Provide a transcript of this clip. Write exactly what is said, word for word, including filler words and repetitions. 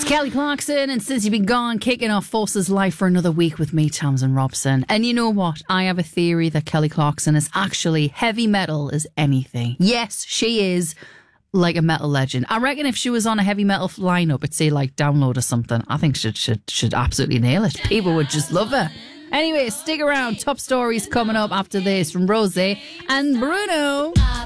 Kelly Clarkson, and Since You've Been Gone, kicking off Forces Life for another week with me, Tamsin Robson. And you know what? I have a theory that Kelly Clarkson is actually heavy metal as anything. Yes, she is like a metal legend. I reckon if she was on a heavy metal lineup, it'd say like Download or something. I think she'd, should should absolutely nail it. People would just love her. Anyway, stick around. Top stories coming up after this from Rosie and Bruno.